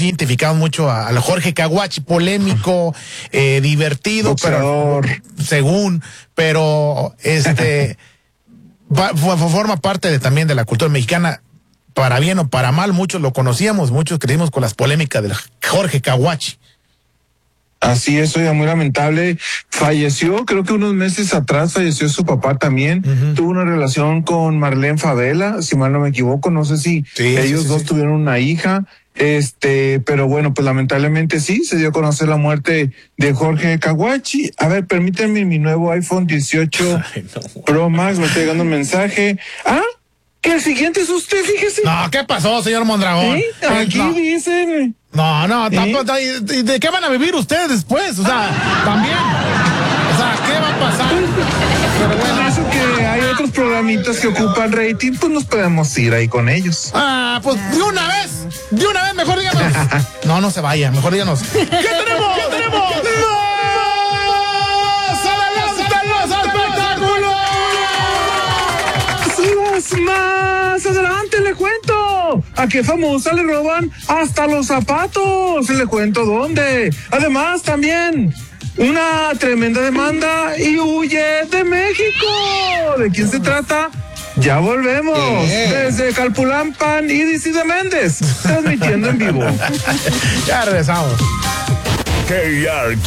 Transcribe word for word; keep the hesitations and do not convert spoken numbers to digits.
identificamos mucho a- al Jorge Caguachi, polémico, eh, divertido, Boxeador. pero según, pero este va- fue- fue- forma parte de, también de la cultura mexicana, para bien o para mal, muchos lo conocíamos, muchos crecimos con las polémicas del Jorge Caguachi. Así es, oiga, muy lamentable. Falleció, creo que unos meses atrás falleció su papá también. Ujú. Tuvo una relación con Marlene Favela, si mal no me equivoco. No sé si Sí, ellos sí, sí, dos sí. tuvieron una hija. Este, pero bueno, pues lamentablemente sí, se dio a conocer la muerte de Jorge Caguachi. A ver, permítanme mi nuevo iPhone dieciocho Ay, no. Pro Max, me está llegando un mensaje. Ah, que el siguiente es usted, fíjese. No, ¿qué pasó, señor Mondragón? ¿Sí? Aquí no. dicen. No, no, ¿Sí? tampoco, ¿y de, de qué van a vivir ustedes después? O sea, también. O sea, ¿qué va a pasar? Pero Bueno, bueno. eso que hay otros programitas que ocupan rating, pues nos podemos ir ahí con ellos. Ah, pues de una vez, de una vez, mejor díganos. No, no se vaya, mejor díganos. ¿Qué tenemos? ¿Qué tenemos? ¡Más adelante los espectáculos! Más, más adelante le cuento a qué famosa le roban hasta los zapatos. Le cuento dónde. Además, también una tremenda demanda y huye de México. ¿De quién se trata? Ya volvemos. Desde Calpulampan y D C de Méndez, transmitiendo en vivo. Ya regresamos. K R